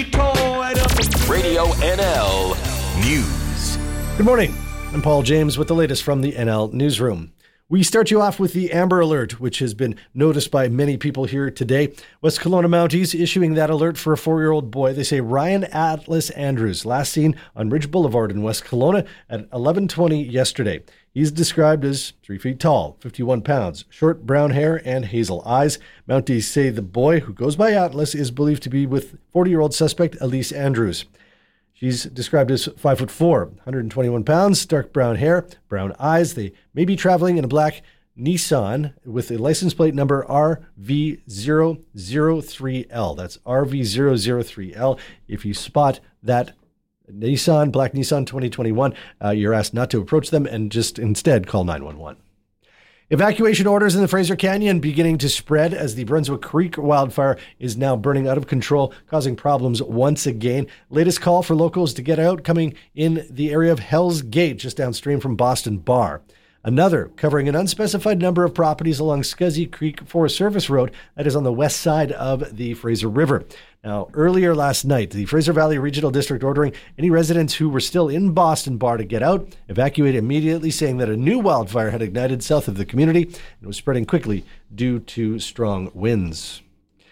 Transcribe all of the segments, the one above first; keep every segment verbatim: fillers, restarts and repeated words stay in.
Radio N L News. Good morning. I'm Paul James with the latest from the N L Newsroom. We start you off with the Amber Alert, which has been noticed by many people here today. West Kelowna Mounties issuing that alert for a four-year-old boy. They say Ryan Atlas Andrews, last seen on Ridge Boulevard in West Kelowna at eleven twenty yesterday. He's described as three feet tall, fifty-one pounds, short brown hair and hazel eyes. Mounties say the boy, who goes by Atlas, is believed to be with forty-year-old suspect Elise Andrews. She's described as five foot four, one hundred twenty-one pounds, dark brown hair, brown eyes. They may be traveling in a black Nissan with a license plate number R V zero zero three L. That's R V zero zero three L. If you spot that Nissan, black Nissan twenty twenty-one, uh, you're asked not to approach them and just instead call nine one one. Evacuation orders in the Fraser Canyon beginning to spread as the Brunswick Creek wildfire is now burning out of control, causing problems once again. Latest call for locals to get out coming in the area of Hell's Gate, just downstream from Boston Bar. Another covering an unspecified number of properties along Scuzzy Creek Forest Service Road that is on the west side of the Fraser River. Now, earlier last night, the Fraser Valley Regional District ordering any residents who were still in Boston Bar to get out, evacuate immediately, saying that a new wildfire had ignited south of the community and was spreading quickly due to strong winds.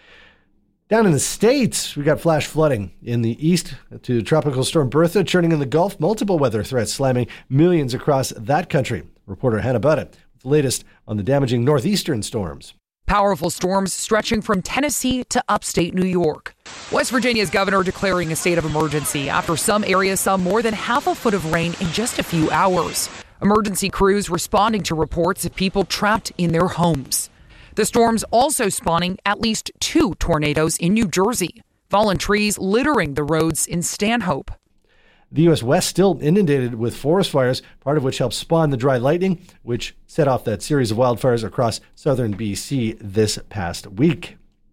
Down in the States, we got flash flooding in the east to Tropical Storm Bertha churning in the Gulf, multiple weather threats slamming millions across that country. Reporter Hannah Budda with the latest on the damaging northeastern storms. Powerful storms stretching from Tennessee to upstate New York. West Virginia's governor declaring a state of emergency after some areas saw more than half a foot of rain in just a few hours. Emergency crews responding to reports of people trapped in their homes. The storms also spawning at least two tornadoes in New Jersey. Fallen trees littering the roads in Stanhope. The U S West still inundated with forest fires, part of which helped spawn the dry lightning, which set off that series of wildfires across southern B C this past week.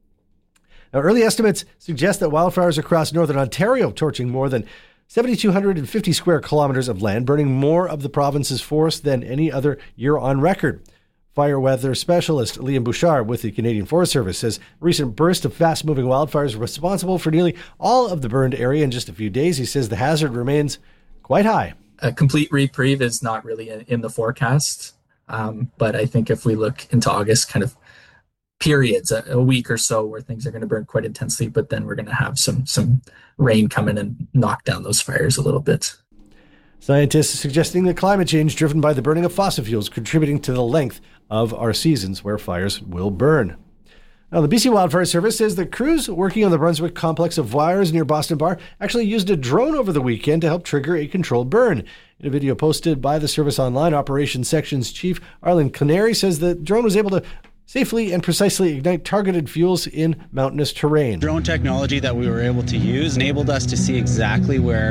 Now, early estimates suggest that wildfires across northern Ontario torching more than seven thousand two hundred fifty square kilometers of land, burning more of the province's forest than any other year on record. Fire weather specialist Liam Bouchard with the Canadian Forest Service says a recent burst of fast-moving wildfires are responsible for nearly all of the burned area in just a few days. He says the hazard remains quite high. A complete reprieve is not really in the forecast, um, but I think if we look into August, kind of periods, a, a week or so where things are going to burn quite intensely, but then we're going to have some some rain come in and knock down those fires a little bit. Scientists suggesting that climate change driven by the burning of fossil fuels contributing to the length of our seasons where fires will burn. Now, the B C Wildfire Service says the crews working on the Brunswick complex of fires near Boston Bar actually used a drone over the weekend to help trigger a controlled burn. In a video posted by the service online, Operations Sections Chief Arlen Canary says the drone was able to safely and precisely ignite targeted fuels in mountainous terrain. Drone technology that we were able to use enabled us to see exactly where